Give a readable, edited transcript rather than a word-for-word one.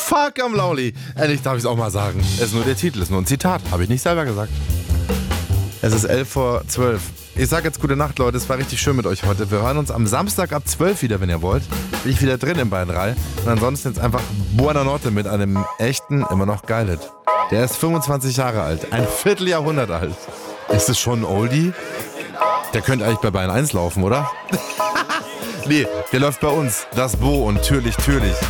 Fuck am Lauli. Endlich darf ich es auch mal sagen. Es ist nur der Titel, es ist nur ein Zitat. Habe ich nicht selber gesagt. Es ist 11:12. Ich sag jetzt gute Nacht, Leute. Es war richtig schön mit euch heute. Wir hören uns am Samstag ab 12 wieder, wenn ihr wollt. Bin ich wieder drin im Beinrall. Und ansonsten jetzt einfach Buona Notte mit einem echten, immer noch Geilet. Der ist 25 Jahre alt. Ein Vierteljahrhundert alt. Ist es schon ein Oldie? Der könnte eigentlich bei Bayern 1 laufen, oder? Nee, der läuft bei uns. Das Bo und Türlich.